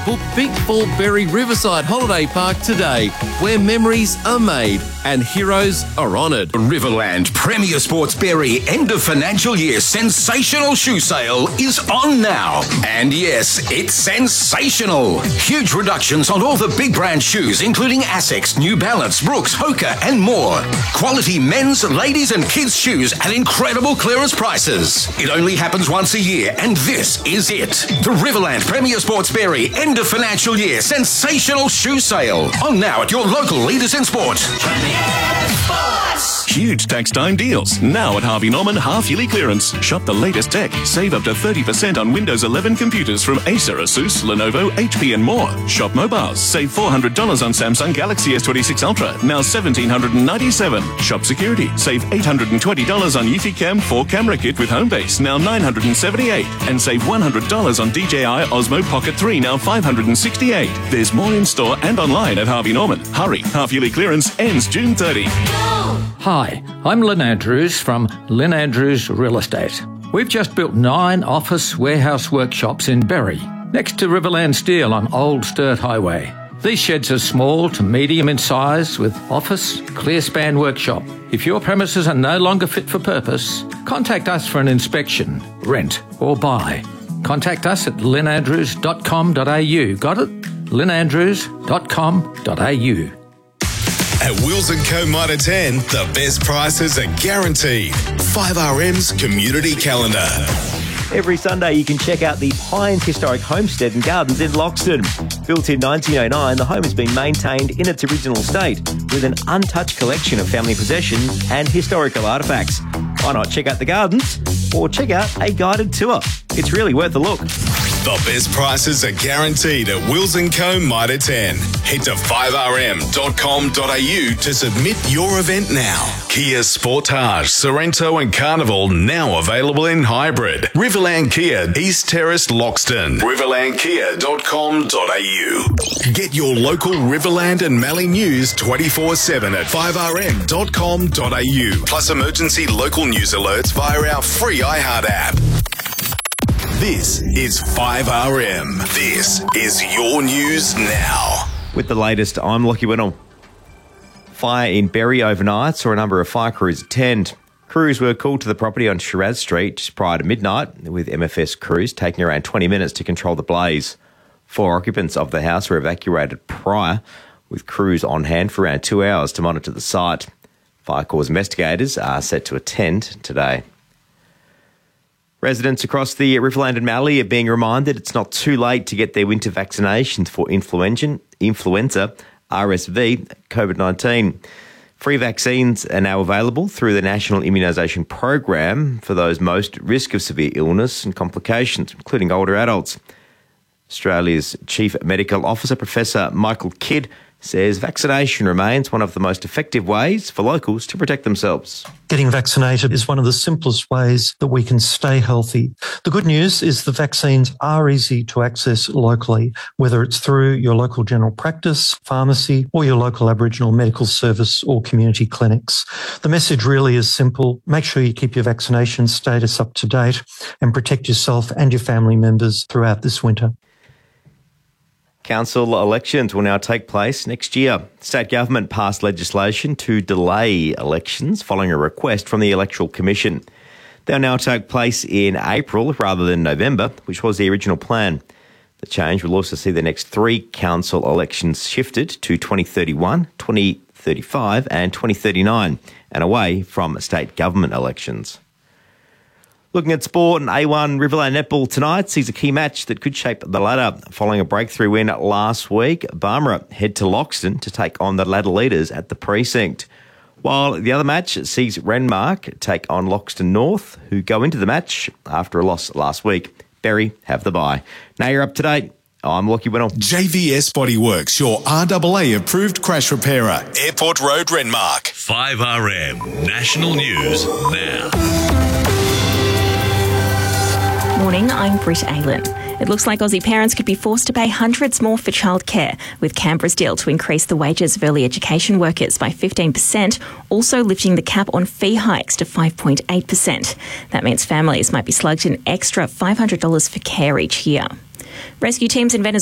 Book Big Fall Berry Riverside Holiday Park today, where memories are made and heroes are honoured. Riverland Premier Sports Berry end of financial year sensational shoe sale is on now. And yes, it's sensational. Huge reductions on all the big brand shoes, including Asics, New Balance, Brooks, Hoka and more. Quality men's, ladies and kids shoes at incredible clearance prices. It only happens once a year and this is it. The Riverland Premier Sports Berry end of financial year sensational shoe sale. On now at your local leaders in sport. Huge tax time deals. Now at Harvey Norman half-yearly clearance. Shop the latest tech. Save up to 30% on Windows 11 computers from Acer, Asus, Lenovo, HP and more. Shop mobiles. Save $400 on Samsung Galaxy S26 Ultra. Now $1,797. Shop security. Save $820 on Eufy Cam 4 camera kit with Homebase. Now $978. And save $100 on DJI Osmo Pocket 3. Now $568. There's more in store and online at Harvey Norman. Hurry. Half-yearly clearance ends June 30. Hi, I'm Lynn Andrews from Lynn Andrews Real Estate. We've just built 9 office warehouse workshops in Berry, next to Riverland Steel on Old Sturt Highway. These sheds are small to medium in size with office, clear span workshop. If your premises are no longer fit for purpose, contact us for an inspection, rent or buy. Contact us at lynandrews.com.au. Got it? lynandrews.com.au. At Wills & Co. Mitre 10, the best prices are guaranteed. 5RM's Community Calendar. Every Sunday you can check out the Pines Historic Homestead and Gardens in Loxton. Built in 1909, the home has been maintained in its original state with an untouched collection of family possessions and historical artefacts. Why not check out the gardens or check out a guided tour? It's really worth a look. The best prices are guaranteed at Wills & Co. Mitre 10. Head to 5rm.com.au to submit your event now. Kia Sportage, Sorrento and Carnival now available in hybrid. Riverland Kia, East Terrace, Loxton. riverlandkia.com.au. Get your local Riverland and Mallee news 24/7 at 5rm.com.au. Plus emergency local news alerts via our free iHeart app. This is 5RM. This is your news now. With the latest, I'm Lockie Winnell. Fire in Berry overnight saw a number of fire crews attend. Crews were called to the property on Shiraz Street just prior to midnight, with MFS crews taking around 20 minutes to control the blaze. 4 occupants of the house were evacuated prior, with crews on hand for around 2 hours to monitor the site. Fire cause investigators are set to attend today. Residents across the Riverland and Mallee are being reminded it's not too late to get their winter vaccinations for influenza, RSV, COVID-19. Free vaccines are now available through the National Immunisation Program for those most at risk of severe illness and complications, including older adults. Australia's Chief Medical Officer, Professor Michael Kidd, says vaccination remains one of the most effective ways for locals to protect themselves. Getting vaccinated is one of the simplest ways that we can stay healthy. The good news is the vaccines are easy to access locally, whether it's through your local general practice, pharmacy, or your local Aboriginal medical service or community clinics. The message really is simple. Make sure you keep your vaccination status up to date and protect yourself and your family members throughout this winter. Council elections will now take place next year. State government passed legislation to delay elections following a request from the Electoral Commission. They'll now take place in April rather than November, which was the original plan. The change will also see the next 3 council elections shifted to 2031, 2035 and 2039 and away from state government elections. Looking at sport, and A1 Riverland Netball tonight sees a key match that could shape the ladder. Following a breakthrough win last week, Barmera head to Loxton to take on the ladder leaders at the precinct. While the other match sees Renmark take on Loxton North, who go into the match after a loss last week. Berry have the bye. Now you're up to date. I'm Lockie Winnell. JVS Bodyworks, your RAA approved crash repairer. Airport Road, Renmark. 5RM National News Now. Morning, I'm Britt Aylan. It looks like Aussie parents could be forced to pay hundreds more for childcare, with Canberra's deal to increase the wages of early education workers by 15%, also lifting the cap on fee hikes to 5.8%. That means families might be slugged an extra $500 for care each year. Rescue teams in Venezuela